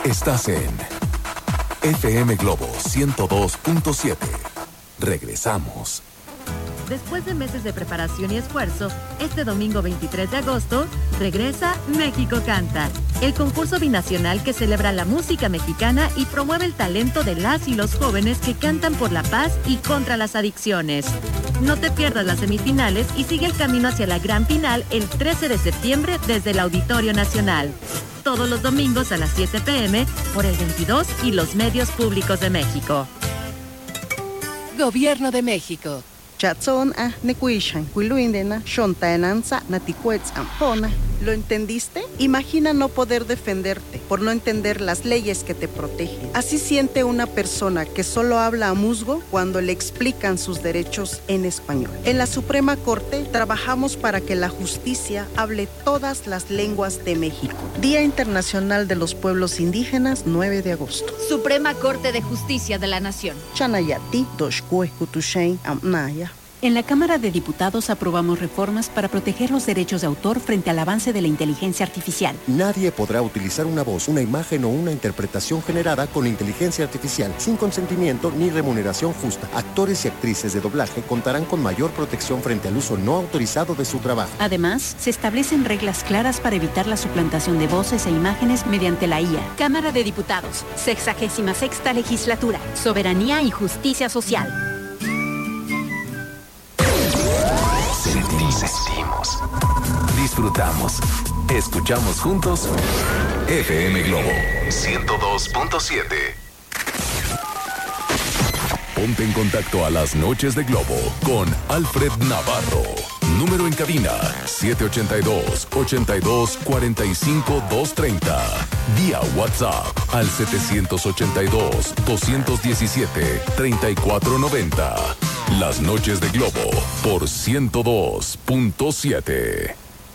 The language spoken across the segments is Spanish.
Estás en FM Globo 102.7. Regresamos. Después de meses de preparación y esfuerzo, este domingo 23 de agosto, regresa México Canta, el concurso binacional que celebra la música mexicana y promueve el talento de las y los jóvenes que cantan por la paz y contra las adicciones. No te pierdas las semifinales y sigue el camino hacia la gran final el 13 de septiembre desde el Auditorio Nacional. Todos los domingos a las 7 p.m. por el 22 y los medios públicos de México. Gobierno de México. Chatzón a Necuishan, Huiluindena, Shontaenanza, Naticuetz Ampona. ¿Lo entendiste? Imagina no poder defenderte por no entender las leyes que te protegen. Así siente una persona que solo habla a musgo cuando le explican sus derechos en español. En la Suprema Corte trabajamos para que la justicia hable todas las lenguas de México. Día Internacional de los Pueblos Indígenas, 9 de agosto. Suprema Corte de Justicia de la Nación. Chanayati, Doshkue, Kutushain, Amnaya. En la Cámara de Diputados aprobamos reformas para proteger los derechos de autor frente al avance de la inteligencia artificial. Nadie podrá utilizar una voz, una imagen o una interpretación generada con inteligencia artificial sin consentimiento ni remuneración justa. Actores y actrices de doblaje contarán con mayor protección frente al uso no autorizado de su trabajo. Además, se establecen reglas claras para evitar la suplantación de voces e imágenes mediante la IA. Cámara de Diputados, 66ª Legislatura, Soberanía y Justicia Social. Sentimos, disfrutamos, escuchamos juntos FM Globo 102.7. Ponte en contacto a las noches de Globo con Alfred Navarro. Número en cabina 782-82-45-230. Vía WhatsApp al 782-217-3490. Las noches de Globo por 102.7.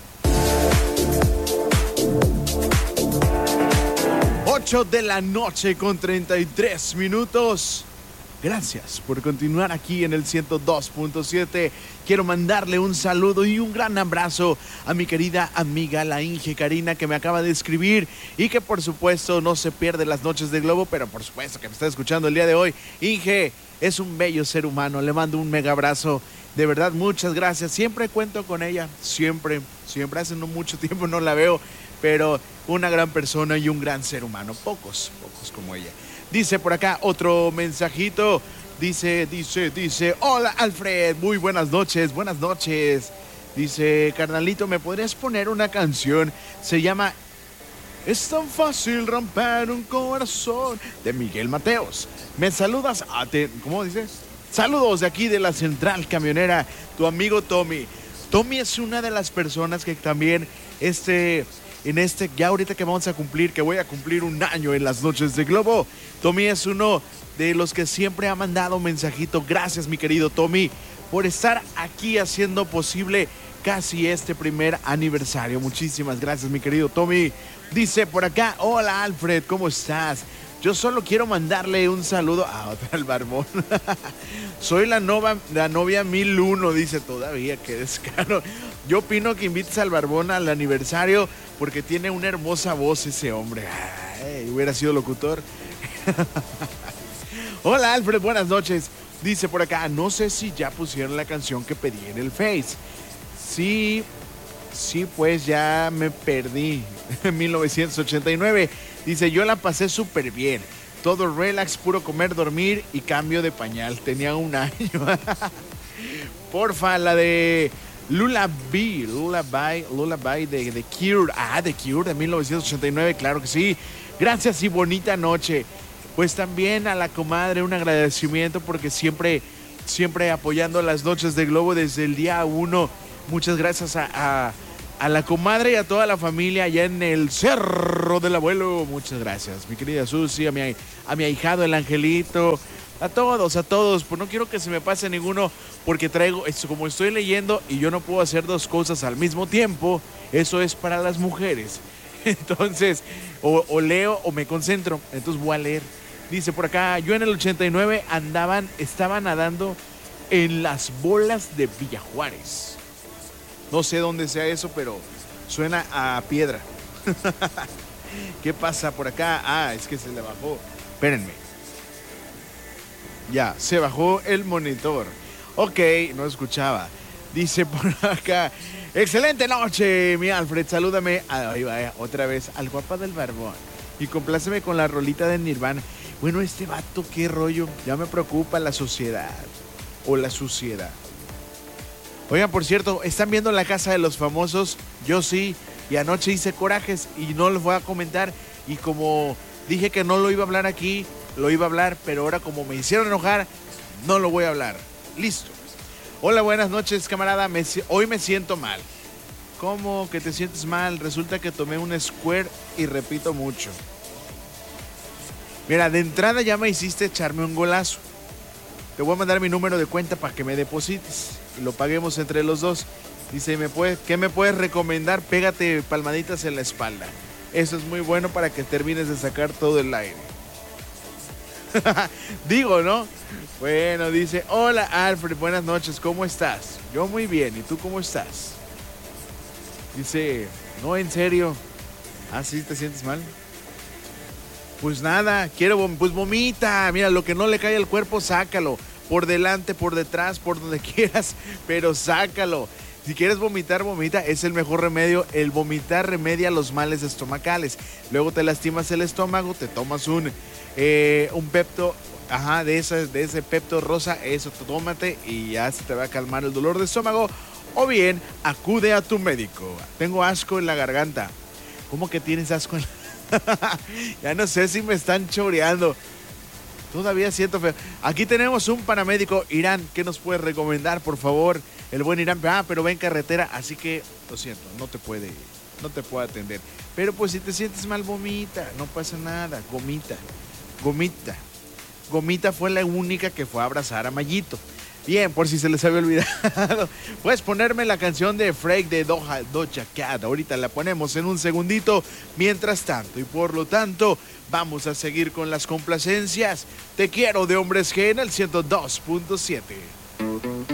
8 de la noche con 33 minutos. Gracias por continuar aquí en el 102.7. Quiero mandarle un saludo y un gran abrazo a mi querida amiga la Inge Karina, que me acaba de escribir y que por supuesto no se pierde las noches de Globo, pero por supuesto que me está escuchando el día de hoy. Inge es un bello ser humano, le mando un mega abrazo. De verdad, muchas gracias. Siempre cuento con ella, siempre. Hace no mucho tiempo no la veo, pero una gran persona y un gran ser humano. Pocos como ella. Dice por acá otro mensajito. Dice, hola Alfred, muy buenas noches. Dice, carnalito, ¿me podrías poner una canción? Se llama Es tan fácil romper un corazón, de Miguel Mateos. Me saludas, ¿cómo dices? Saludos de aquí de la Central Camionera, tu amigo Tommy. Tommy es una de las personas que también ya ahorita que voy a cumplir un año en las noches de Globo. Tommy es uno de los que siempre ha mandado un mensajito. Gracias, mi querido Tommy, por estar aquí haciendo posible casi este primer aniversario. Muchísimas gracias, mi querido Tommy. Dice por acá, hola Alfred, ¿cómo estás? Yo solo quiero mandarle un saludo a otra al barbón. Soy la novia 1001, dice todavía, qué descaro. Yo opino que invites al barbón al aniversario porque tiene una hermosa voz ese hombre. Ay, hubiera sido locutor. Hola Alfred, buenas noches. Dice por acá, no sé si ya pusieron la canción que pedí en el Face. Sí, pues ya me perdí. 1989. Dice, yo la pasé súper bien. Todo relax, puro comer, dormir y cambio de pañal. Tenía un año. Porfa, la de Lullaby de The Cure. The Cure de 1989, claro que sí. Gracias y bonita noche. Pues también a la comadre un agradecimiento porque siempre apoyando las noches de Globo desde el día 1. Muchas gracias a la comadre y a toda la familia allá en el Cerro del Abuelo. Muchas gracias, mi querida Susi, a mi ahijado el Angelito, a todos. Pues no quiero que se me pase ninguno porque traigo esto, como estoy leyendo y yo no puedo hacer dos cosas al mismo tiempo. Eso es para las mujeres. Entonces, o leo o me concentro. Entonces voy a leer. Dice por acá, yo en el 89 estaba nadando en las bolas de Villa Juárez. No sé dónde sea eso, pero suena a piedra. ¿Qué pasa por acá? Ah, es que se le bajó. Espérenme. Ya, se bajó el monitor. Ok, no escuchaba. Dice por acá, excelente noche, mi Alfred, salúdame. Ahí va, otra vez, al guapa del barbón. Y compláceme con la rolita de Nirvana. Bueno, este vato, qué rollo. Ya me preocupa la sociedad. O la suciedad. Oigan, por cierto, ¿están viendo La Casa de los Famosos? Yo sí. Y anoche hice corajes y no les voy a comentar. Y como dije que no lo iba a hablar aquí, lo iba a hablar. Pero ahora como me hicieron enojar, no lo voy a hablar. Listo. Hola, buenas noches, camarada. Hoy me siento mal. ¿Cómo que te sientes mal? Resulta que tomé un Square y repito mucho. Mira, de entrada ya me hiciste echarme un golazo. Te voy a mandar mi número de cuenta para que me deposites y lo paguemos entre los dos. Dice, ¿qué me puedes recomendar? Pégate palmaditas en la espalda. Eso es muy bueno para que termines de sacar todo el aire. Digo, ¿no? Bueno, dice, hola Alfred, buenas noches, ¿cómo estás? Yo muy bien, ¿y tú cómo estás? Dice, no, en serio. ¿Ah, sí te sientes mal? Pues nada, pues vomita. Mira, lo que no le cae al cuerpo, sácalo. Por delante, por detrás, por donde quieras, pero sácalo. Si quieres vomitar, vomita, es el mejor remedio. El vomitar remedia los males estomacales. Luego te lastimas el estómago, te tomas un Pepto, de ese Pepto rosa, eso tómate y ya se te va a calmar el dolor de estómago. O bien, acude a tu médico. Tengo asco en la garganta. ¿Cómo que tienes asco en la... Ya no sé si me están choreando. Todavía siento feo. Aquí tenemos un paramédico. Irán, ¿qué nos puede recomendar, por favor? El buen Irán, pero va en carretera, así que, lo siento, no te puede atender. Pero pues si te sientes mal, vomita, no pasa nada, gomita. Gomita fue la única que fue a abrazar a Mayito. Bien, por si se les había olvidado. Puedes ponerme la canción de Freak de Doja Cat. Ahorita la ponemos en un segundito. Mientras tanto, y por lo tanto, vamos a seguir con las complacencias. Te quiero de Hombres G en el 102.7.